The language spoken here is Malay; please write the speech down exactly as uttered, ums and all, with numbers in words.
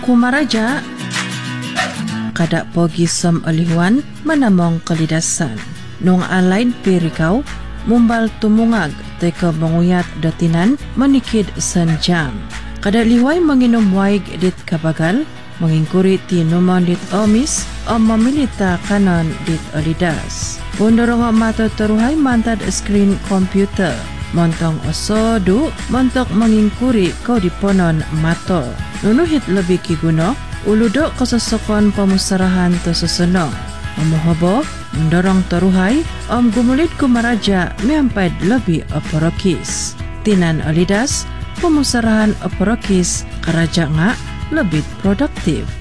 Kumaraja kada pogi som alihuan manamong kalidasan. Nung alain pirikaw, mumbal tumungag teka manguyat datinan manikid sanjam. Kada liway manginom waig dit kabagal, mangingkuri ti numon dit omis o mamilita kanon dit olidas. Pundorong mato teruhay mantad screen computer. Montong osodu, montok mangingkuri kau diponon mato. Nunuhit lebih kiguno, uludo kasasokon pamusarahan to susunong. Omohobo, mendorong teruhay, om gumulit kumaraja miampad lebih oporokis. Tinan olidas, pamusarahan oporokis karaja nga lebih produktif.